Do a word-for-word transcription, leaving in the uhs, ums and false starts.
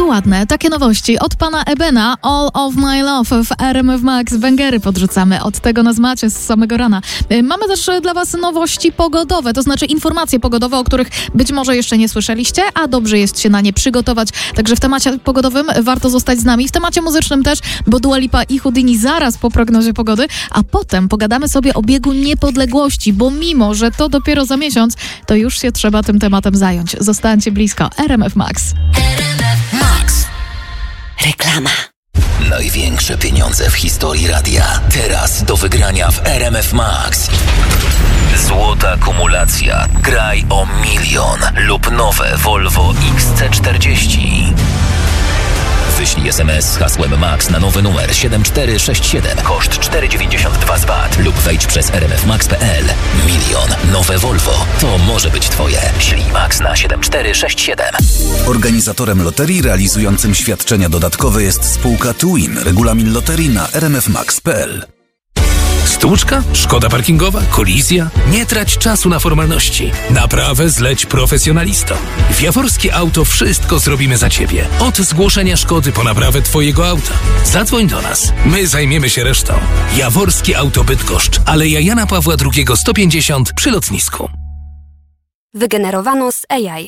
ładne, takie nowości od pana Ebena. All of my love w R M F Max. Węgery podrzucamy, od tego nas macie z samego rana. Mamy też dla was nowości pogodowe, to znaczy informacje pogodowe, o których być może jeszcze nie słyszeliście, a dobrze jest się na nie przygotować. Także w temacie pogodowym warto zostać z nami, w temacie muzycznym też, bo Dua Lipa i Houdini zaraz po prognozie pogody, a potem pogadamy sobie o biegu niepodległości, bo mimo, że to dopiero za miesiąc, to już się trzeba tym tematem zająć. Zostańcie blisko. R M F Max. R M F Max. Reklama. Największe pieniądze w historii radia. Teraz do wygrania w R M F Max. Złota kumulacja. Graj o milion lub nowe Volvo X C czterdzieści. Wyślij es em es z hasłem MAX na nowy numer siedem cztery sześć siedem, koszt cztery dziewięćdziesiąt dwa z V A T lub wejdź przez r m f max kropka p l. Milion, nowe Volvo. To może być twoje. Ślij MAX na siedem cztery sześć siedem. Organizatorem loterii realizującym świadczenia dodatkowe jest spółka Twin. Regulamin loterii na r m f max kropka p l. Stłuczka? Szkoda parkingowa? Kolizja? Nie trać czasu na formalności. Naprawę zleć profesjonalistom. W Jaworskie Auto wszystko zrobimy za Ciebie. Od zgłoszenia szkody po naprawę Twojego auta. Zadzwoń do nas. My zajmiemy się resztą. Jaworskie Auto Bydgoszcz. Aleja Jana Pawła drugiego sto pięćdziesiąt przy lotnisku. Wygenerowano z A I.